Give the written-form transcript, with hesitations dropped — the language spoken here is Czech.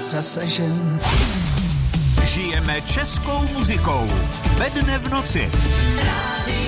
zasažen. Žijeme českou muzikou. Ve dne v noci. Rádio